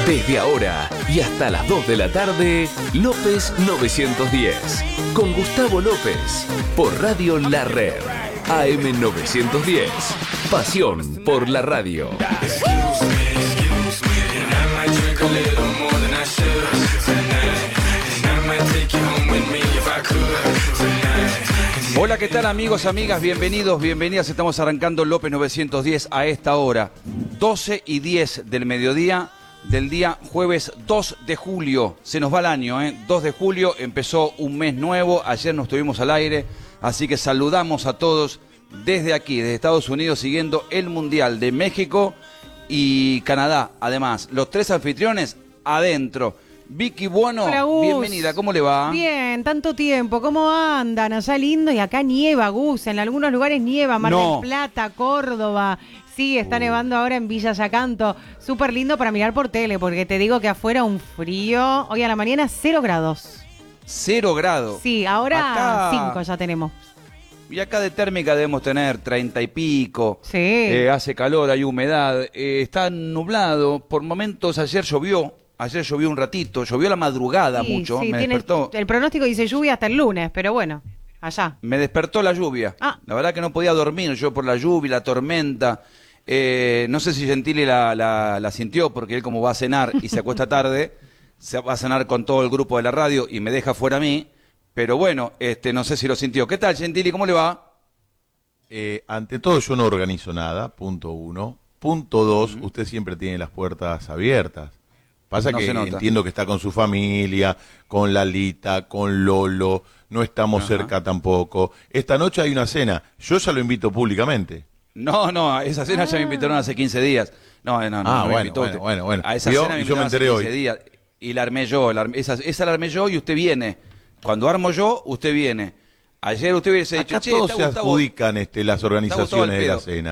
Desde ahora y hasta las 2 de la tarde, López 910. Con Gustavo López, por Radio La Red. AM 910. Pasión por la radio. Hola, ¿qué tal amigos, amigas? Bienvenidos, bienvenidas. Estamos arrancando López 910 a esta hora. 12:10 del mediodía del día jueves 2 de julio. Se nos va el año, 2 de julio, empezó un mes nuevo. Ayer nos tuvimos al aire, así que saludamos a todos desde aquí, desde Estados Unidos, siguiendo el Mundial de México y Canadá. Además, los tres anfitriones adentro. Vicky Buono, hola, Gus. Bienvenida, ¿cómo le va? Bien, tanto tiempo, ¿cómo andan? Allá lindo y acá nieva, Gus, en algunos lugares nieva, Mar del Plata, Córdoba, sí, está nevando ahora en Villa Yacanto, súper lindo para mirar por tele, porque te digo que afuera un frío, hoy a la mañana 0 grados. 0 grados. Sí, ahora acá 5 ya tenemos. Y acá de térmica debemos tener 30 y pico. Sí. Hace calor, hay humedad, está nublado, por momentos ayer llovió un ratito, llovió a la madrugada mucho, sí, me despertó. El pronóstico dice lluvia hasta el lunes, pero bueno, allá. Me despertó la lluvia. La verdad que no podía dormir yo por la lluvia, la tormenta. No sé si Gentili la sintió, porque él como va a cenar y se acuesta tarde, se va a cenar con todo el grupo de la radio y me deja fuera a mí. Pero bueno, no sé si lo sintió. ¿Qué tal, Gentili? ¿Cómo le va? Ante todo, yo no organizo nada, punto 1. Punto 2, usted siempre tiene las puertas abiertas. Pasa no que entiendo que está con su familia, con Lalita, con Lolo, no estamos cerca tampoco. Esta noche hay una cena, yo ya lo invito públicamente. No, esa cena ya me invitaron hace 15 días. No, me invitó usted. Bueno. A esa cena me yo me enteré hace 15 días. Y la armé yo, esa la armé yo y usted viene. Cuando armo yo, usted viene. Ayer usted hubiese dicho, acá todos se adjudican las organizaciones de la cena.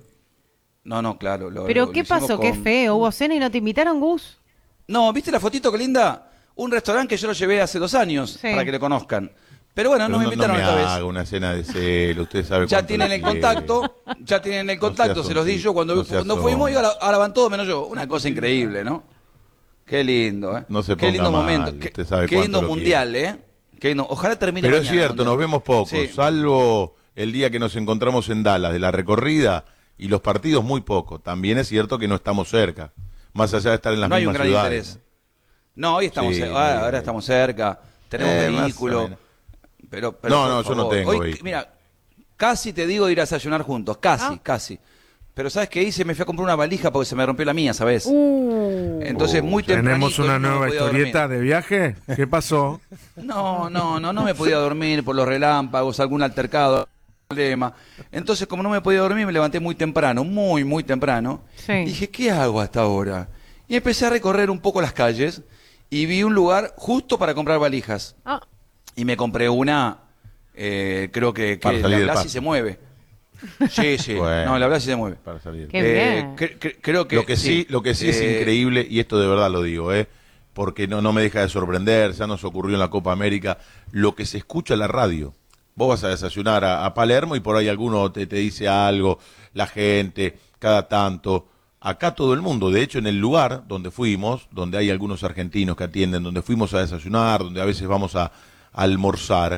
No, claro. ¿Pero qué pasó? Qué feo, ¿hubo cena y no te invitaron, Gus? No, ¿viste la fotito qué linda? Un restaurante que yo lo llevé hace 2 años para que le conozcan. Pero bueno, no me invitaron esta vez. Haga una cena de celo, usted sabe. Ya tienen el contacto, se los di yo cuando fuimos y ahora van todos menos yo. Una cosa increíble, ¿no? Qué lindo, ¿eh? No se qué ponga lindo mal, momento. usted sabe Qué lindo cuánto lo mundial, quiere. Qué lindo. Ojalá termine Pero mañana, es cierto, nos vemos poco, salvo el día que nos encontramos en Dallas de la recorrida y los partidos muy poco. También es cierto que no estamos cerca, más allá de estar en las mismas ciudades. No hay un gran interés. No, hoy estamos ahora estamos cerca, tenemos vehículo. Pero no, yo no tengo hoy, mira, casi te digo de ir a desayunar juntos, casi. Pero ¿sabes qué hice? Me fui a comprar una valija porque se me rompió la mía, ¿sabes? Entonces muy tempranito. ¿Tenemos una nueva historieta de viaje? ¿Qué pasó? No me podía dormir por los relámpagos, algún altercado, problema. Entonces, como no me podía dormir, me levanté muy temprano, muy temprano. Sí. Dije, ¿qué hago hasta ahora? Y empecé a recorrer un poco las calles y vi un lugar justo para comprar valijas. Y me compré una, creo que la Blasi se mueve. Sí. Bueno, no, la Blasi se mueve. Para salir. Qué bien. Creo que lo que sí es increíble, y esto de verdad lo digo, porque no me deja de sorprender, ya nos ocurrió en la Copa América, lo que se escucha en la radio. Vos vas a desayunar a Palermo y por ahí alguno te dice algo, la gente, cada tanto. Acá todo el mundo, de hecho en el lugar donde fuimos, donde hay algunos argentinos que atienden, donde fuimos a desayunar, donde a veces vamos a almorzar,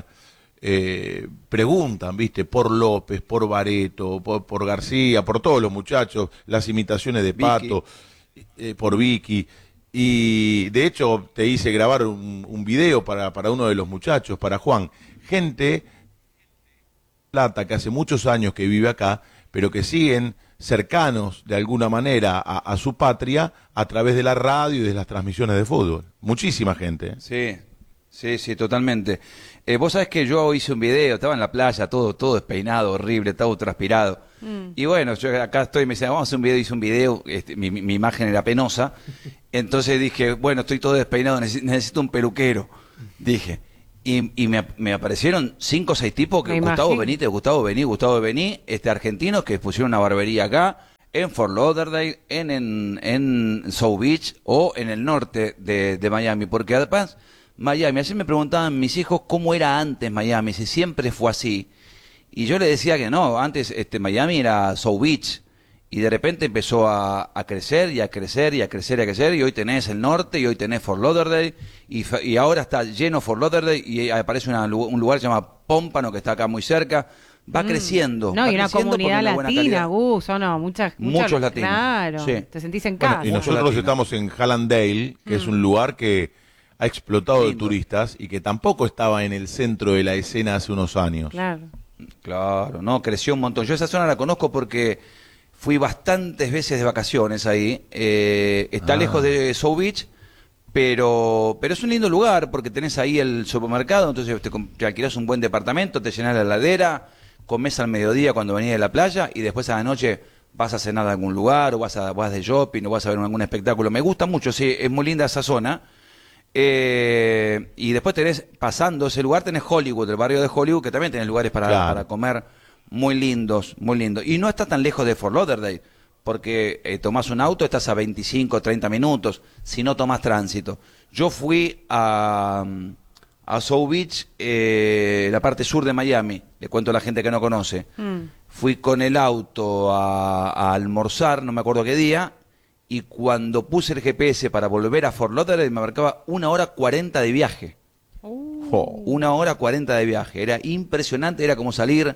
preguntan, ¿viste? Por López, por Bareto, por García, por todos los muchachos, las imitaciones de Pato, por Vicky. Y de hecho te hice grabar un video para uno de los muchachos, para Juan. Gente plata que hace muchos años que vive acá, pero que siguen cercanos de alguna manera a su patria a través de la radio y de las transmisiones de fútbol. Muchísima gente. Sí, totalmente. Vos sabés que yo hice un video, estaba en la playa, todo despeinado, horrible, todo transpirado. Y bueno, yo acá estoy, me decían, vamos a hacer un video, hice un video, mi imagen era penosa. Entonces dije, bueno, estoy todo despeinado, necesito un peluquero. Dije. Y me aparecieron 5 o 6 tipos que Gustavo Bení, argentinos que pusieron una barbería acá, en Fort Lauderdale, en South Beach o en el norte de Miami. Porque además, Miami, ayer me preguntaban mis hijos cómo era antes Miami, si siempre fue así. Y yo le decía que no, antes Miami era South Beach. Y de repente empezó a crecer y a crecer y a crecer y a crecer, y hoy tenés el norte y hoy tenés Fort Lauderdale, y ahora está lleno Fort Lauderdale, y aparece un lugar que se llama Pómpano, que está acá muy cerca. Va creciendo. No, va y una comunidad latina, Gus, ¿o no? Muchos latinos. Claro, sí. te sentís en casa. Y nosotros estamos en Hallandale, que es un lugar que ha explotado de turistas y que tampoco estaba en el centro de la escena hace unos años. Claro, no, creció un montón. Yo esa zona la conozco porque fui bastantes veces de vacaciones ahí. Está lejos de South Beach, pero es un lindo lugar porque tenés ahí el supermercado, entonces te alquilás un buen departamento, te llenás la heladera, comés al mediodía cuando venís de la playa y después a la noche vas a cenar a algún lugar o vas de shopping o vas a ver algún espectáculo. Me gusta mucho, sí, es muy linda esa zona. Y después pasando ese lugar, tenés Hollywood, el barrio de Hollywood, que también tenés lugares para comer muy lindos, muy lindos. Y no está tan lejos de Fort Lauderdale, porque tomás un auto, estás a 25, 30 minutos, si no tomás tránsito. Yo fui a South Beach, la parte sur de Miami, le cuento a la gente que no conoce. Fui con el auto a almorzar, no me acuerdo qué día, y cuando puse el GPS para volver a Fort Lauderdale me marcaba 1 hora 40 de viaje. 1 hora 40 de viaje. Era impresionante, era como salir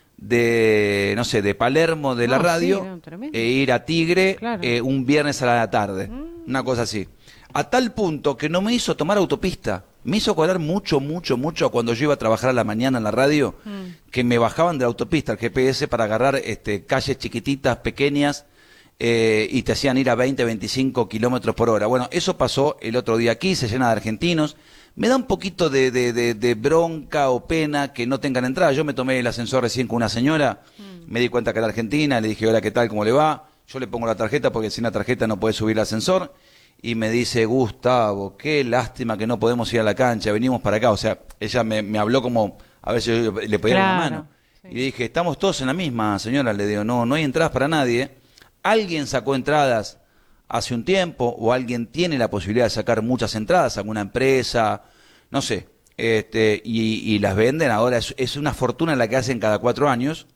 de, no sé, de Palermo de la radio e ir a Tigre un viernes a la tarde. Una cosa así. A tal punto que no me hizo tomar autopista. Me hizo acordar mucho cuando yo iba a trabajar a la mañana en la radio, que me bajaban de la autopista el GPS para agarrar calles chiquititas, pequeñas, y te hacían ir a 20, 25 kilómetros por hora. Bueno, eso pasó el otro día aquí, se llena de argentinos. Me da un poquito de bronca o pena que no tengan entrada. Yo me tomé el ascensor recién con una señora, me di cuenta que era argentina, le dije, hola, ¿qué tal? ¿Cómo le va? Yo le pongo la tarjeta porque sin la tarjeta no puede subir el ascensor. Y me dice, Gustavo, qué lástima que no podemos ir a la cancha, venimos para acá. O sea, ella me habló como, a veces yo le pedía una mano. Sí. Y le dije, estamos todos en la misma, señora. Le digo, no hay entradas para nadie. Alguien sacó entradas hace un tiempo, o alguien tiene la posibilidad de sacar muchas entradas, alguna empresa, no sé, y las venden ahora. Es una fortuna la que hacen cada 4 años,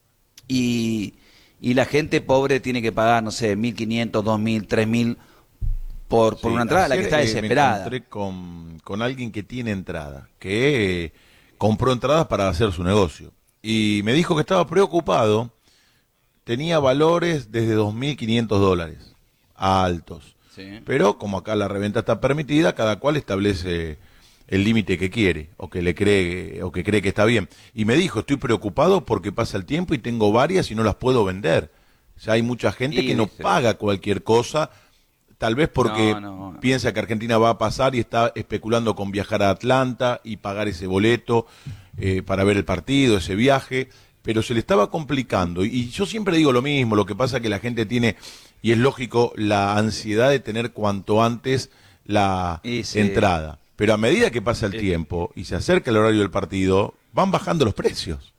y la gente pobre tiene que pagar, no sé, 1.500, 2.000, 3.000 por una entrada, la que está desesperada. Me encontré con alguien que tiene entrada, que compró entradas para hacer su negocio, y me dijo que estaba preocupado. Tenía valores desde $2.500 altos. Sí. Pero como acá la reventa está permitida, cada cual establece el límite que quiere o que cree que está bien. Y me dijo, estoy preocupado porque pasa el tiempo y tengo varias y no las puedo vender. O sea, hay mucha gente que no paga cualquier cosa, tal vez porque piensa que Argentina va a pasar y está especulando con viajar a Atlanta y pagar ese boleto para ver el partido, ese viaje. Pero se le estaba complicando, y yo siempre digo lo mismo, lo que pasa es que la gente tiene, y es lógico, la ansiedad de tener cuanto antes la entrada, pero a medida que pasa el tiempo y se acerca el horario del partido, van bajando los precios.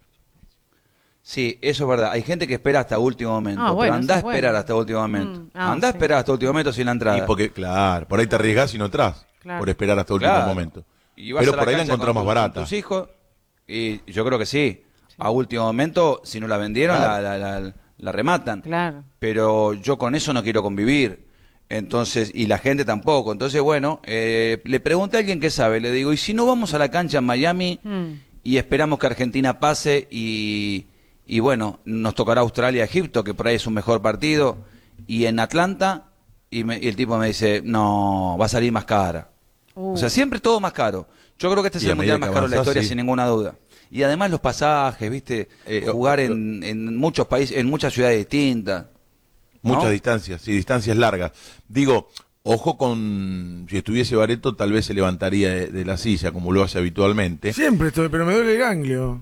Sí, eso es verdad, hay gente que espera hasta último momento, pero andá a esperar hasta último momento, andá a esperar hasta último momento sin la entrada. Y porque, claro, por ahí te arriesgás y no entras, por esperar hasta último momento, pero por ahí la encontrás más barata. Tus hijos, y yo creo que sí. A último momento, si no la vendieron, la rematan. Claro. Pero yo con eso no quiero convivir. Entonces, y la gente tampoco. Entonces, bueno, le pregunté a alguien que sabe, le digo, ¿y si no vamos a la cancha en Miami y esperamos que Argentina pase y bueno, nos tocará Australia-Egipto, que por ahí es un mejor partido, y en Atlanta, y el tipo me dice, no, va a salir más cara. O sea, siempre todo más caro. Yo creo que este es el mundial más caro de la historia, sin ninguna duda. Y además los pasajes, ¿viste? Jugar en muchos países, en muchas ciudades distintas. Muchas distancias, sí, distancias largas. Digo, ojo con, si estuviese Barreto, tal vez se levantaría de la silla, como lo hace habitualmente. Siempre estoy, pero me duele el ganglio.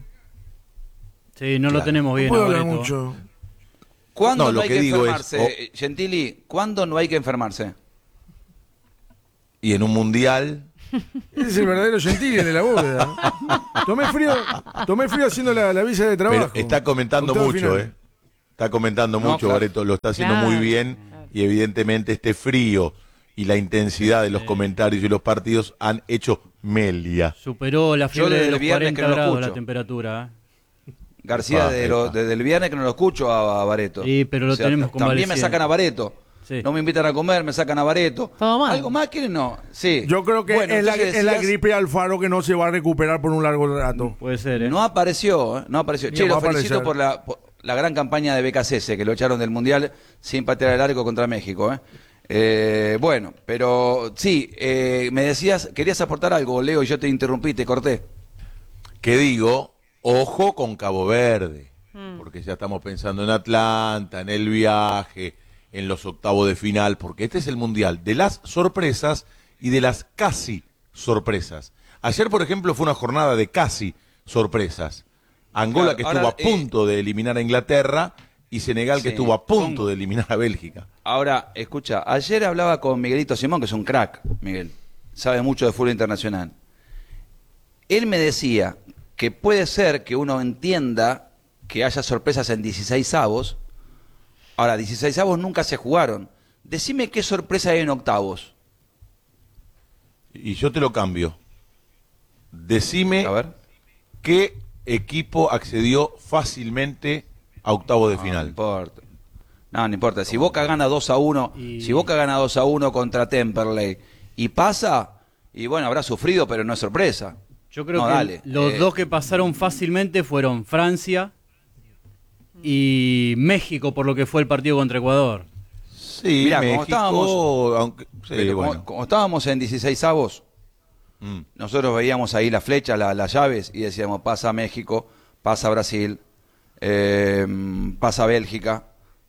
Sí, no lo tenemos bien. No puedo hablar mucho. ¿Cuándo no hay que enfermarse, Gentili? ¿Cuándo no hay que enfermarse? Y en un mundial... Ese es el verdadero Gentili de la bóveda. Tomé frío haciendo la visa de trabajo. Pero está comentando mucho, Está comentando mucho, Barreto, lo está haciendo muy bien, y evidentemente este frío y la intensidad de los comentarios y los partidos han hecho melia. Superó la fiebre de los 40 grados la temperatura. García desde el viernes que no lo escucho a Bareto. Sí, pero lo tenemos También me convaleciente. sacan a Bareto. Sí. No me invitan a comer, me sacan a Bareto. Todo mal. ¿Algo más quieren? No. Sí. Yo creo que Bueno, es la entonces gripe de Alfaro que no se va a recuperar por un largo rato. Puede ser, ¿eh? No apareció, ¿eh? No apareció. Ni Che, va lo a felicito aparecer. por la gran campaña de BKCS, que lo echaron del Mundial sin patear el arco contra México, ¿eh? Bueno, pero sí, me decías, querías aportar algo, Leo, y yo te interrumpí, te corté. Que digo, ojo con Cabo Verde, porque ya estamos pensando en Atlanta, en el viaje, en los octavos de final, porque este es el Mundial de las sorpresas y de las casi sorpresas. Ayer, por ejemplo, fue una jornada de casi sorpresas. Angola, Claro, que ahora, estuvo a punto de eliminar a Inglaterra, y Senegal, que sí, estuvo a punto Congo. de eliminar a Bélgica. Ahora, escucha, ayer hablaba con Miguelito Simón, que es un crack, Miguel, sabe mucho de fútbol internacional. Él me decía que puede ser que uno entienda que haya sorpresas en 16avos. Ahora, 16avos nunca se jugaron. Decime qué sorpresa hay en octavos. Y yo te lo cambio. Decime A ver. qué equipo accedió fácilmente a octavos de No final. importa. No importa. Si Boca gana 2-1, Y- si Boca gana 2-1 contra Temperley y pasa, y bueno, habrá sufrido, pero no es sorpresa. Yo creo No, que dale. los dos que pasaron fácilmente fueron Francia y México, por lo que fue el partido contra Ecuador. Sí, Mirá, como México, estábamos- aunque, sí, Pero bueno. como estábamos en 16avos, Mm. nosotros veíamos ahí las flechas, las llaves, y decíamos, pasa México, pasa Brasil, pasa Bélgica,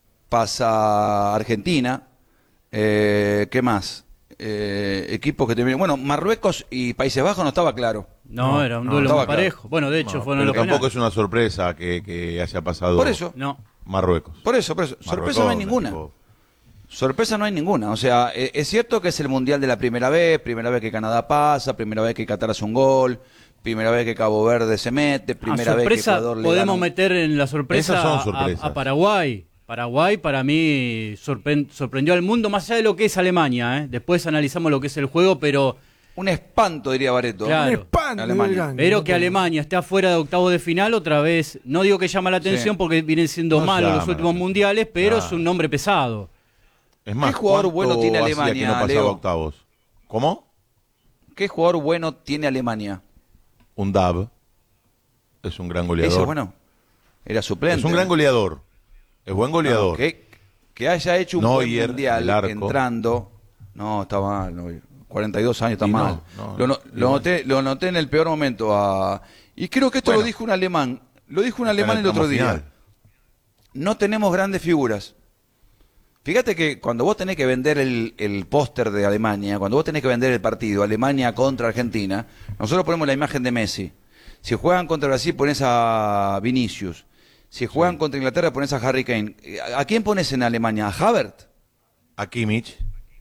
pasa Argentina, ¿qué más? Equipos que terminan... Bueno, Marruecos y Países Bajos no estaba claro. No, era un no, duelo estaba muy claro. parejo. Bueno, de hecho, No, fueron pero los tampoco penales. es una sorpresa que haya pasado Por eso, No. Marruecos. por eso. Sorpresa no hay ninguna. México. Sorpresa no hay ninguna. O sea, es cierto que es el Mundial de la primera vez que Canadá pasa, primera vez que Qatar hace un gol, primera vez que Cabo Verde se mete, primera vez que sorpresa, Ecuador le podemos gana un- meter en la sorpresa Esas son sorpresas. a Paraguay. Paraguay para mí sorprendió al mundo más allá de lo que es Alemania, ¿eh? Después analizamos lo que es el juego, pero un espanto, diría Bareto. Claro. Un espanto, Alemania. dirán. pero que Alemania esté afuera de octavos de final otra vez, no digo que llama la atención Sí. porque vienen siendo No malos llama los la últimos atención. mundiales, pero Claro. es un nombre pesado. Es más, ¿Qué jugador ¿cuánto bueno tiene hacía Alemania, que no pasaba Leo? a octavos? ¿Cómo? ¿Qué jugador bueno tiene Alemania? Un Dab. Es un gran goleador. Ese, bueno, era suplente. Es un gran goleador. Es buen goleador. No, que haya hecho un buen Neuer, mundial el arco. entrando. No, está mal. No, 42 años está Y no, mal. no, Lo noté en el peor momento. Y creo que esto Bueno. lo dijo un alemán. Lo dijo un Está en alemán el el otro tramo día. final. No tenemos grandes figuras. Fíjate que cuando vos tenés que vender el póster de Alemania, cuando vos tenés que vender el partido Alemania contra Argentina, nosotros ponemos la imagen de Messi. Si juegan contra Brasil pones a Vinicius. Si juegan contra Inglaterra pones a Harry Kane. ¿A quién pones en Alemania? ¿A Havertz? A Kimmich.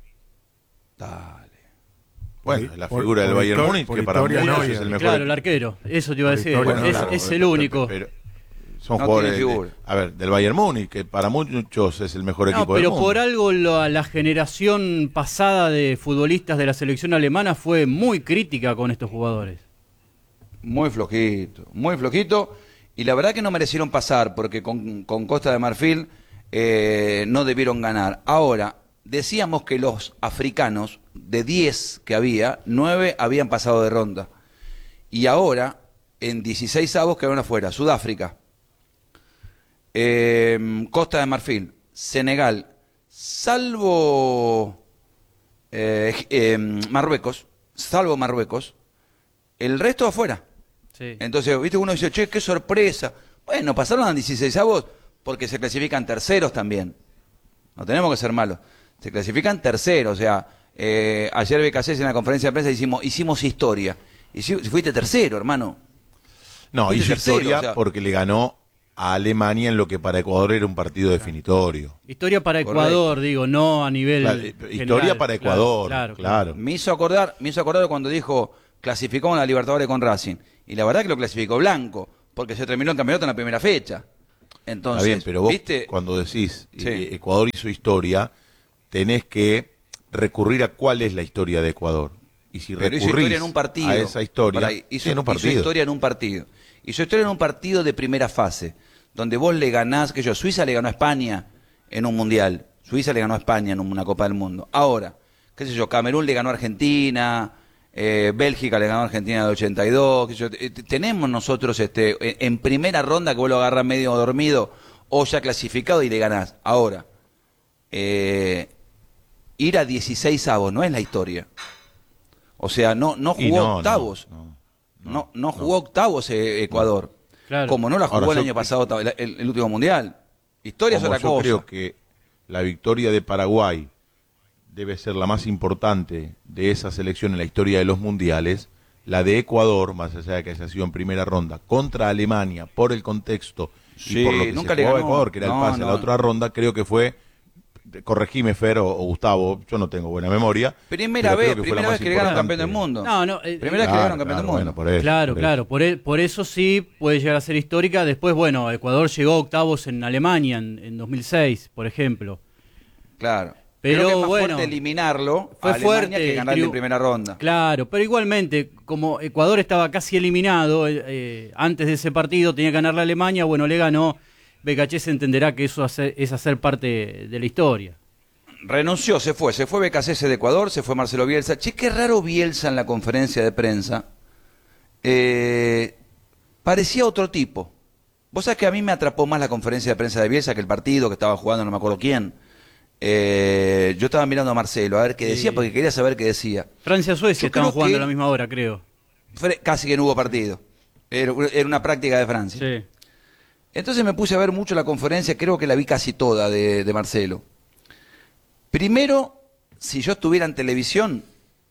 Dale. Bueno, la Por- figura del por Bayern histor- Múnich, por que para historia, muchos Neuer. es el mejor. Claro, el arquero, eso te iba a Por decir, historia, es, claro, es pero- el único. pero son No jugadores tiene figura. a ver, del Bayern Múnich, que para muchos es el mejor No, equipo del pero mundo. por algo la generación pasada de futbolistas de la selección alemana fue muy crítica con estos jugadores. Muy flojito, muy flojito. Y la verdad que no merecieron pasar, porque con Costa de Marfil no debieron ganar. Ahora, decíamos que los africanos, de 10 que había, 9 habían pasado de ronda. Y ahora, en 16avos quedaron afuera. Sudáfrica, Costa de Marfil, Senegal, salvo Marruecos, el resto afuera. Sí. Entonces, viste, uno dice, che, qué sorpresa. Bueno, pasaron a 16avos porque se clasifican terceros también. No tenemos que ser malos. Se clasifican terceros, o sea, ayer BKC en la conferencia de prensa hicimos historia. Y fuiste tercero, hermano. No, Fuiste hizo tercero, historia o sea. porque le ganó a Alemania en lo que para Ecuador era un partido definitorio. Historia para Correcto. Ecuador, digo, no a nivel Claro, general. historia para Claro, Ecuador, claro. claro. Me hizo acordar cuando dijo, clasificamos a la Libertadores con Racing. Y la verdad que lo clasificó blanco, porque se terminó el campeonato en la primera fecha. Entonces, Está bien, pero vos ¿viste? cuando decís Sí. Ecuador hizo historia, tenés que recurrir a cuál es la historia de Ecuador. Y si pero hizo recurrís historia en un partido. a esa historia, Hizo en un partido. historia en un partido. Hizo historia en un partido de primera fase, donde vos le ganás, Suiza le ganó a España en un mundial, Suiza le ganó a España en una Copa del Mundo. Ahora, Camerún le ganó a Argentina, Bélgica le ganó a Argentina de 82, tenemos nosotros en primera ronda que vos lo agarrás medio dormido o ya clasificado y le ganás. Ahora, ir a 16avos no es la historia. O sea, no jugó octavos. No jugó octavos Ecuador. Claro. Como no la jugó Ahora, el año pasado el último mundial. Historia es Como otra yo cosa. creo que la victoria de Paraguay debe ser la más importante de esa selección en la historia de los mundiales. La de Ecuador, más allá de que haya sido en primera ronda, contra Alemania, por el contexto Sí, y por lo que nunca se le jugó a ganó. Ecuador, que era el No, pase a no. la otra ronda, creo que fue, corregime Fer o Gustavo, yo no tengo buena memoria. Primera pero vez, creo que fue la primera más vez que le ganan importante. campeón del mundo. No, Primera vez que le ganan campeón del mundo. Bueno, por eso, Claro, por claro, eso. por eso sí puede llegar a ser histórica. Después, bueno, Ecuador llegó a octavos en Alemania en 2006, por ejemplo. Claro. Pero Creo que es más bueno, fuerte eliminarlo fue a Alemania fuerte, que ganarle en primera ronda. Claro, pero igualmente, como Ecuador estaba casi eliminado antes de ese partido, tenía que ganarle a Alemania, bueno, le ganó. Becachese entenderá que eso es hacer parte de la historia. Renunció, se fue Becasese de Ecuador, se fue Marcelo Bielsa. Che, qué raro Bielsa en la conferencia de prensa. Parecía otro tipo. Vos sabés que a mí me atrapó más la conferencia de prensa de Bielsa que el partido que estaba jugando, no me acuerdo quién. Yo estaba mirando a Marcelo a ver qué decía, porque quería saber qué decía. Francia-Suecia Yo estaban creo jugando que- a la misma hora, creo. Casi que no hubo partido. Era una práctica de Francia. Sí. Entonces me puse a ver mucho la conferencia, creo que la vi casi toda de Marcelo. Primero, si yo estuviera en televisión,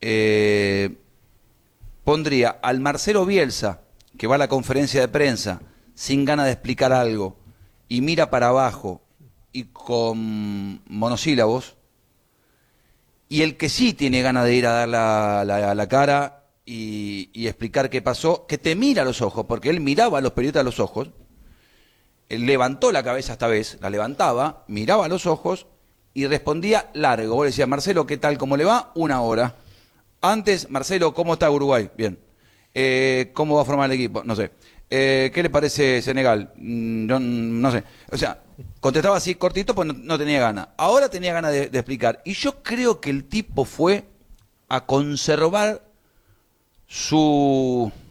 pondría al Marcelo Bielsa, que va a la conferencia de prensa sin ganas de explicar algo, y mira para abajo y con monosílabos, y el que sí tiene ganas de ir a dar la cara y explicar qué pasó, que te mira a los ojos, porque él miraba a los periodistas a los ojos, él levantó la cabeza esta vez, la levantaba, miraba a los ojos y respondía largo. Vos le decías, Marcelo, ¿qué tal? ¿Cómo le va? 1 hora. Antes, Marcelo, ¿cómo está Uruguay? Bien. ¿Cómo va a formar el equipo? No sé. ¿Qué le parece Senegal? No sé. O sea, contestaba así cortito, pues no tenía ganas. Ahora tenía ganas de explicar. Y yo creo que el tipo fue a conservar su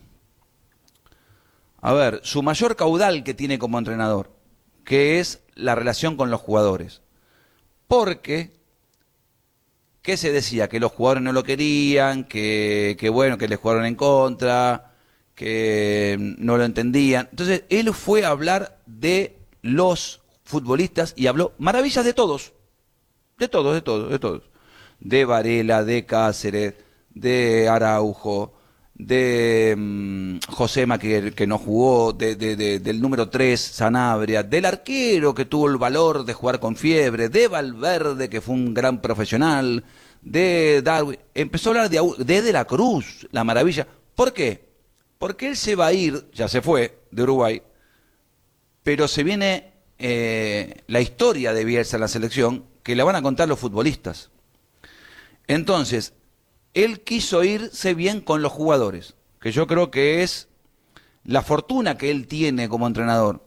mayor caudal que tiene como entrenador, que es la relación con los jugadores. Porque, ¿qué se decía? Que los jugadores no lo querían, que bueno, que le jugaron en contra, que no lo entendían. Entonces, él fue a hablar de los futbolistas y habló maravillas de todos. De todos. De Varela, de Cáceres, de Araujo, de Josema que no jugó, del número 3, Sanabria, del arquero que tuvo el valor de jugar con fiebre, de Valverde que fue un gran profesional, de Darwin. Empezó a hablar de la Cruz, la maravilla. ¿Por qué? Porque él se va a ir, ya se fue, de Uruguay, pero se viene la historia de Bielsa en la selección, que la van a contar los futbolistas. Entonces, él quiso irse bien con los jugadores, que yo creo que es la fortuna que él tiene como entrenador,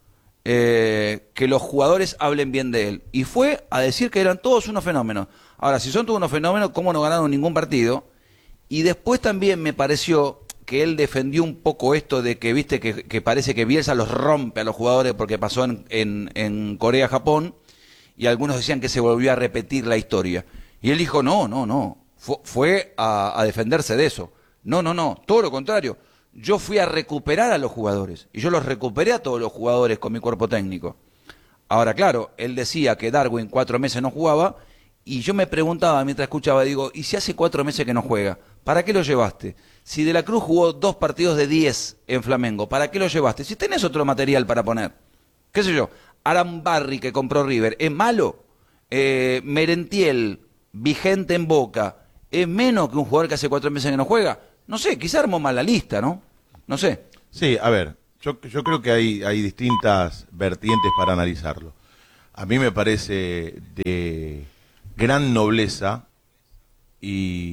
que los jugadores hablen bien de él. Y fue a decir que eran todos unos fenómenos. Ahora, si son todos unos fenómenos, ¿cómo no ganaron ningún partido? Y después también me pareció que él defendió un poco esto de que, viste, que parece que Bielsa los rompe a los jugadores porque pasó en Corea-Japón, y algunos decían que se volvió a repetir la historia. Y él dijo, no. Fue a defenderse de eso. No, todo lo contrario. Yo fui a recuperar a los jugadores. Y yo los recuperé a todos los jugadores con mi cuerpo técnico. Ahora, claro, él decía que Darwin 4 meses no jugaba. Y yo me preguntaba mientras escuchaba, digo, ¿y si hace 4 meses que no juega? ¿Para qué lo llevaste? Si De la Cruz jugó 2 partidos de 10 en Flamengo, ¿para qué lo llevaste? Si tenés otro material para poner. ¿Qué sé yo? Arambarri que compró River, ¿es malo? Merentiel, vigente en Boca, ¿es menos que un jugador que hace 4 meses que no juega? No sé, quizá armó mal la lista, ¿no? No sé. Sí, a ver, yo creo que hay distintas vertientes para analizarlo. A mí me parece de gran nobleza y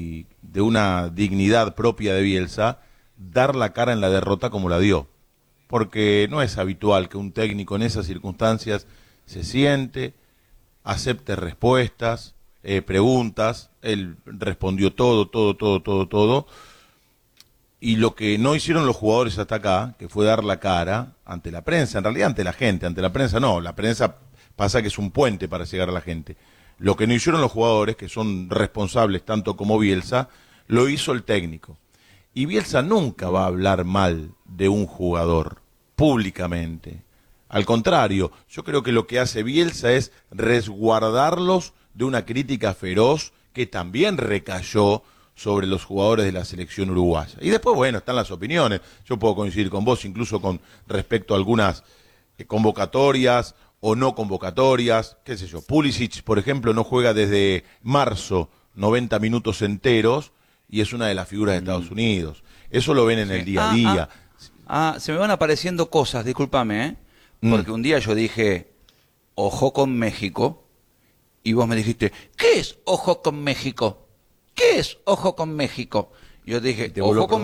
de una dignidad propia de Bielsa, dar la cara en la derrota como la dio. Porque no es habitual que un técnico en esas circunstancias se siente, acepte respuestas, preguntas. Él respondió todo. Y lo que no hicieron los jugadores hasta acá, que fue dar la cara ante la prensa, en realidad ante la gente, ante la prensa no, la prensa pasa que es un puente para llegar a la gente. Lo que no hicieron los jugadores, que son responsables tanto como Bielsa, lo hizo el técnico. Y Bielsa nunca va a hablar mal de un jugador, públicamente. Al contrario, yo creo que lo que hace Bielsa es resguardarlos de una crítica feroz que también recayó sobre los jugadores de la selección uruguaya. Y después, bueno, están las opiniones. Yo puedo coincidir con vos, incluso con respecto a algunas convocatorias o no convocatorias, qué sé yo. Pulisic, por ejemplo, no juega desde marzo 90 minutos enteros y es una de las figuras de Estados Unidos. Eso lo ven en el día a día. Se me van apareciendo cosas, discúlpame, porque un día yo dije, ojo con México, y vos me dijiste, ¿qué es ojo con México? ¿Qué es ojo con México? Yo dije, ojo con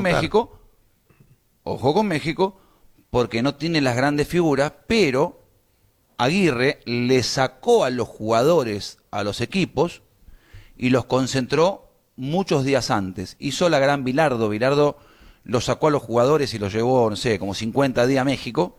México, porque no tiene las grandes figuras, pero Aguirre le sacó a los jugadores, a los equipos, y los concentró muchos días antes. Hizo la gran Bilardo. Bilardo los sacó a los jugadores y los llevó, no sé, como 50 días a México.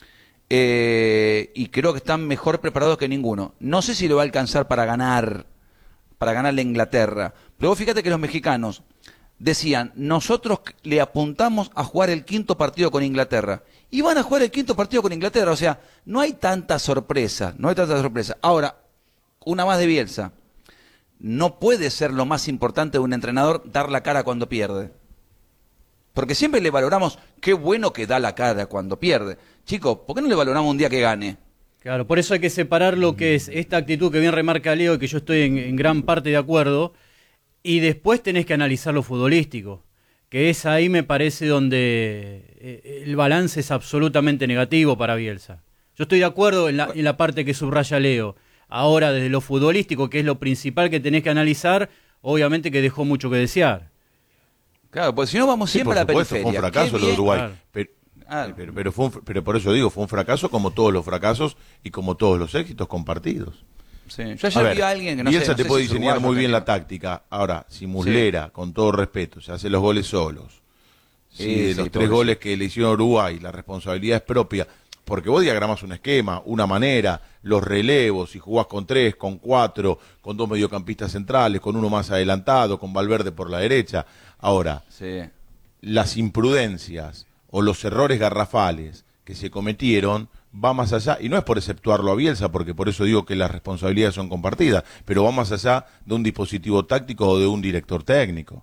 Y creo que están mejor preparados que ninguno. No sé si le va a alcanzar para ganarle a Inglaterra. Pero vos fíjate que los mexicanos decían, nosotros le apuntamos a jugar el quinto partido con Inglaterra. Y van a jugar el quinto partido con Inglaterra. O sea, no hay tanta sorpresa. Ahora, una más de Bielsa. No puede ser lo más importante de un entrenador dar la cara cuando pierde. Porque siempre le valoramos, qué bueno que da la cara cuando pierde. Chicos, ¿por qué no le valoramos un día que gane? Claro, por eso hay que separar lo que es esta actitud que bien remarca Leo y que yo estoy en gran parte de acuerdo, y después tenés que analizar lo futbolístico, que es ahí me parece donde el balance es absolutamente negativo para Bielsa. Yo estoy de acuerdo en la parte que subraya Leo. Ahora, desde lo futbolístico, que es lo principal que tenés que analizar, obviamente que dejó mucho que desear. Claro, porque si no vamos siempre a la periferia. Fue un fracaso lo de Uruguay. Claro. Pero por eso digo, fue un fracaso como todos los fracasos y como todos los éxitos compartidos. Sí. Yo ayer vi a alguien que no Bielsa sé, te no puede sé si diseñar uruguayo, muy bien la táctica. Ahora, si Muslera, con todo respeto, se hace los goles solos, de los 3 goles que le hicieron a Uruguay, la responsabilidad es propia, porque vos diagramas un esquema, una manera, los relevos, si jugás con 3, con 4, con 2 mediocampistas centrales, con uno más adelantado, con Valverde por la derecha. Ahora, las imprudencias o los errores garrafales que se cometieron va más allá, y no es por exceptuarlo a Bielsa, porque por eso digo que las responsabilidades son compartidas, pero va más allá de un dispositivo táctico o de un director técnico.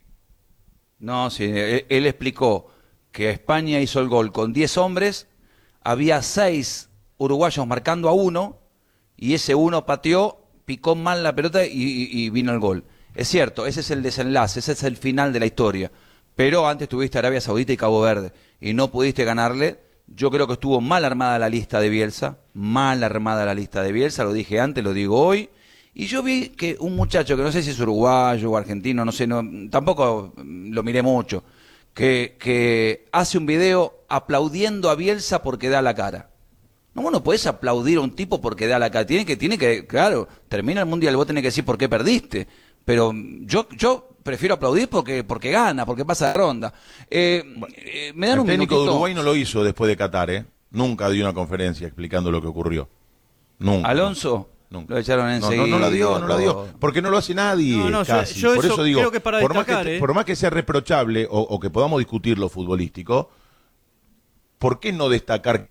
No, sí, él explicó que España hizo el gol con 10 hombres, había 6 uruguayos marcando a 1, y ese 1 pateó, picó mal la pelota y vino el gol. Es cierto, ese es el desenlace, ese es el final de la historia. Pero antes tuviste Arabia Saudita y Cabo Verde y no pudiste ganarle. Yo creo que estuvo mal armada la lista de Bielsa, lo dije antes, lo digo hoy. Y yo vi que un muchacho que no sé si es uruguayo o argentino, no sé, tampoco lo miré mucho, que hace un video aplaudiendo a Bielsa porque da la cara. No, vos no podés aplaudir a un tipo porque da la cara. Tiene que, claro, termina el Mundial, vos tenés que decir por qué perdiste. Pero yo prefiero aplaudir porque gana, porque pasa de ronda. Me dan un técnico minutito. de Uruguay no lo hizo después de Qatar, Nunca dio una conferencia explicando lo que ocurrió. Nunca. Alonso, nunca. lo echaron enseguida. No la dio. Porque no lo hace nadie. Casi. Yo por eso eso digo, creo que para destacar, por más que sea reprochable o que podamos discutir lo futbolístico, ¿por qué no destacar?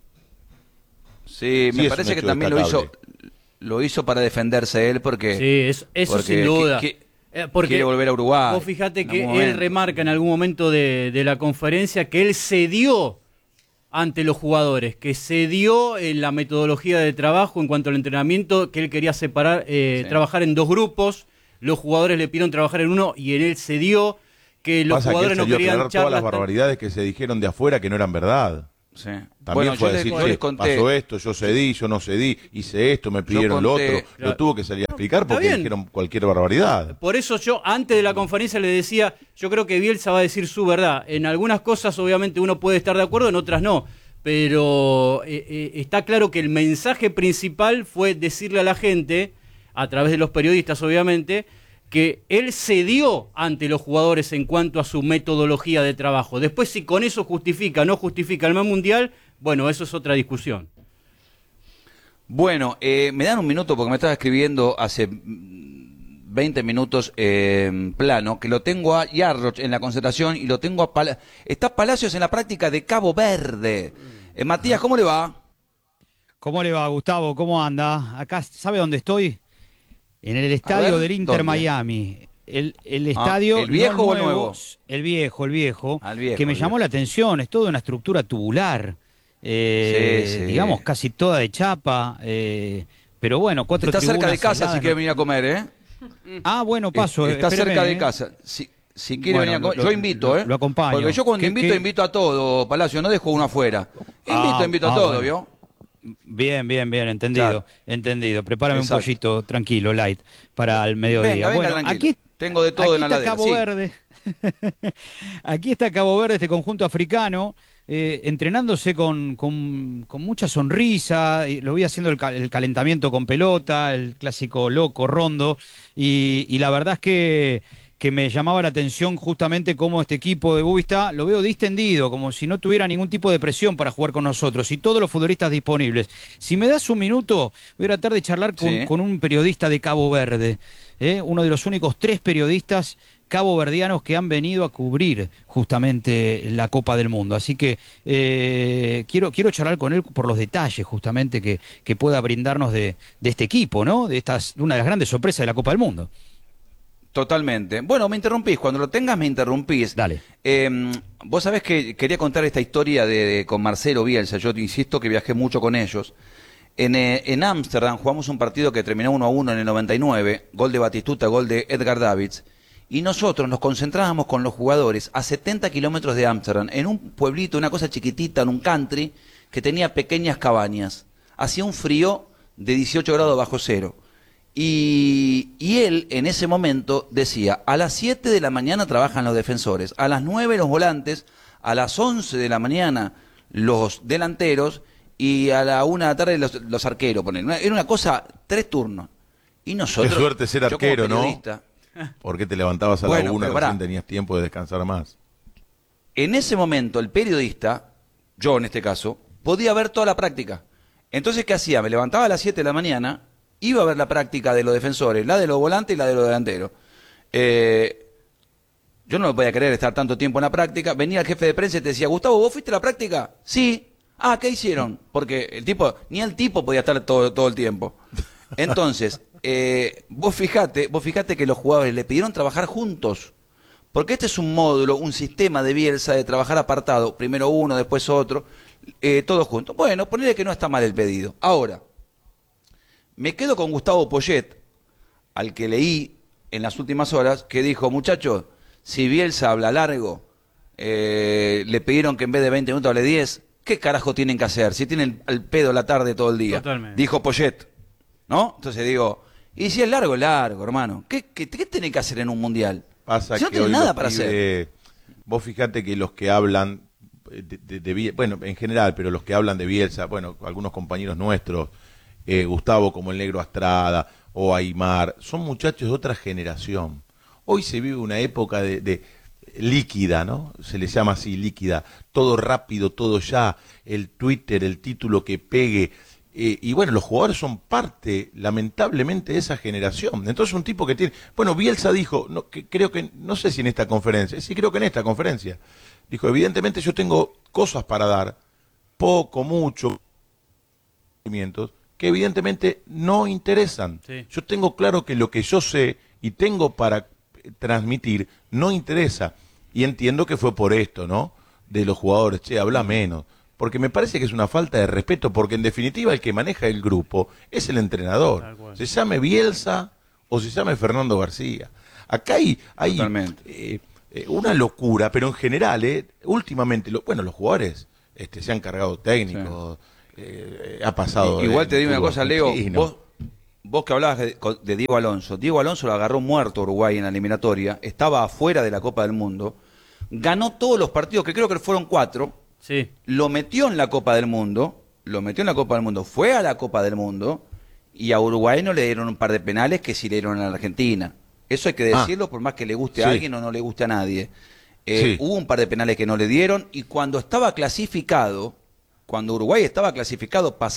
Sí, me parece que también lo hizo para defenderse él porque... Sí, eso sin duda. Porque quiere volver a Uruguay. Vos fíjate que él remarca en algún momento de la conferencia que él cedió ante los jugadores, que cedió en la metodología de trabajo en cuanto al entrenamiento, que él quería separar, trabajar en 2 grupos, los jugadores le pidieron trabajar en uno y él cedió, que los jugadores no querían todas las barbaridades que se dijeron de afuera que no eran verdad. Sí. También Bueno, fue a yo decir, les che, conté. pasó esto, yo cedí, yo no cedí, hice esto, me pidieron lo conté, otro. claro. Lo tuvo que salir a explicar Está porque bien. dijeron cualquier barbaridad. Por eso yo antes de la conferencia le decía, yo creo que Bielsa va a decir su verdad. En algunas cosas obviamente uno puede estar de acuerdo, en otras no. Pero está claro que el mensaje principal fue decirle a la gente, a través de los periodistas obviamente, que él cedió ante los jugadores en cuanto a su metodología de trabajo. Después, si con eso justifica o no justifica el mundial, bueno, eso es otra discusión. Bueno, me dan un minuto porque me estaba escribiendo hace 20 minutos Plano, que lo tengo a Yarroch en la concentración y lo tengo a está Palacios en la práctica de Cabo Verde. Matías, ¿cómo le va? ¿Cómo le va, Gustavo? ¿Cómo anda? Acá, ¿sabe dónde estoy? En el estadio del Inter ¿dónde? Miami. El estadio... ¿el viejo no o el nuevo? El viejo, Al viejo, que me el llamó viejo. la atención. Es toda una estructura tubular. Sí. Digamos, casi toda de chapa. Pero bueno, 4 Está cerca de tribunas casa si aisladas, quiere ¿no? venir a comer, ¿eh? Ah, bueno, paso. Está espéreme, cerca de ¿eh? casa. Si quiere Bueno, venir a comer, lo- yo invito, ¿eh? lo acompaño. Porque yo cuando ¿Qué- invito a todo, Palacio, no dejo uno afuera. Invito a todo, bueno. ¿vio? Bien, entendido, Claro. entendido. Prepárame Exacto. un pollito tranquilo, light, para el mediodía. Venga, bueno, tranquilo. aquí Tengo de todo en la está heladera, Cabo sí. Verde. Aquí está Cabo Verde, este conjunto africano, entrenándose con mucha sonrisa. Lo vi haciendo el calentamiento con pelota, el clásico loco, rondo. Y la verdad es que me llamaba la atención justamente cómo este equipo de Boavista lo veo distendido, como si no tuviera ningún tipo de presión para jugar con nosotros y todos los futbolistas disponibles. Si me das un minuto, voy a tratar de charlar Sí. con un periodista de Cabo Verde, uno de los únicos 3 periodistas caboverdianos que han venido a cubrir justamente la Copa del Mundo. Así que quiero charlar con él por los detalles justamente que pueda brindarnos de este equipo, ¿no? De una de las grandes sorpresas de la Copa del Mundo. Totalmente. Bueno, me interrumpís. Cuando lo tengas, me interrumpís. Dale. Vos sabés que quería contar esta historia con Marcelo Bielsa. Yo te insisto que viajé mucho con ellos. En Ámsterdam jugamos un partido que terminó 1-1 en el 99. Gol de Batistuta, gol de Edgar Davids. Y nosotros nos concentrábamos con los jugadores a 70 kilómetros de Ámsterdam, en un pueblito, una cosa chiquitita, en un country, que tenía pequeñas cabañas. Hacía un frío de 18 grados bajo cero. Y él en ese momento decía, a las 7 de la mañana trabajan los defensores, a las 9 los volantes, a las 11 de la mañana los delanteros y a la 1 de la tarde los arqueros. Era una cosa, 3 turnos. Y nosotros... Qué suerte ser yo como arquero, ¿no? periodista, Porque te levantabas a Bueno, la 1 pero y pará. recién tenías tiempo de descansar más. En ese momento el periodista, yo en este caso, podía ver toda la práctica. Entonces, ¿qué hacía? Me levantaba a las 7 de la mañana, iba a ver la práctica de los defensores, la de los volantes y la de los delanteros. Yo no me podía creer estar tanto tiempo en la práctica. Venía el jefe de prensa y te decía, Gustavo, ¿vos fuiste a la práctica? Sí. Ah, ¿qué hicieron? Porque ni el tipo podía estar todo el tiempo. Entonces, vos fijate que los jugadores le pidieron trabajar juntos. Porque este es un módulo, un sistema de Bielsa de trabajar apartado. Primero uno, después otro, todos juntos. Bueno, ponele que no está mal el pedido. Ahora, me quedo con Gustavo Poyet, al que leí en las últimas horas, que dijo, muchachos, si Bielsa habla largo, le pidieron que en vez de 20 minutos hable 10, ¿qué carajo tienen que hacer? Si tienen al pedo la tarde todo el día. Totalmente. Dijo Poyet, ¿no? Entonces digo, y si es largo, hermano. ¿Qué tiene que hacer en un mundial? Pasa Si no que tiene hoy nada los para hacer. pibes- Vos fijate que los que hablan bueno, en general, pero los que hablan de Bielsa, bueno, algunos compañeros nuestros, Gustavo como el Negro Astrada o Aymar, son muchachos de otra generación. Hoy se vive una época de líquida, ¿no? Se les llama así, líquida. Todo rápido, todo ya, el Twitter, el título que pegue. Y bueno, los jugadores son parte, lamentablemente, de esa generación. Entonces un tipo que tiene... Bueno, Bielsa dijo, creo que, no sé si en esta conferencia, sí creo que en esta conferencia, dijo, evidentemente yo tengo cosas para dar, poco, mucho, que evidentemente no interesan. Sí. Yo tengo claro que lo que yo sé y tengo para transmitir no interesa. Y entiendo que fue por esto, ¿no? De los jugadores, che, habla menos. Porque me parece que es una falta de respeto, porque en definitiva el que maneja el grupo es el Tal entrenador. cual. Se llame Bielsa o se llame Fernando García. Acá hay Totalmente. una locura, pero en general, últimamente, los jugadores se han cargado técnicos, ha pasado. Igual te digo una cosa, Leo, argentino. vos que hablabas de Diego Alonso lo agarró muerto Uruguay en la eliminatoria, estaba afuera de la Copa del Mundo, ganó todos los partidos, que creo que fueron 4, Sí. lo metió en la Copa del Mundo, fue a la Copa del Mundo, y a Uruguay no le dieron un par de penales que sí le dieron a la Argentina. Eso hay que decirlo, por más que le guste a alguien o no le guste a nadie. Hubo un par de penales que no le dieron, y cuando Uruguay estaba clasificado,